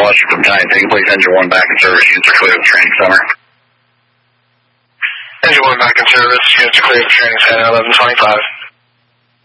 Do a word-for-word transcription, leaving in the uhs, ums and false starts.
Washington Battalion. Take place engine one back in service. Units are clear of the training center. Engine one back in service. Units are clear of the training center. eleven twenty-five.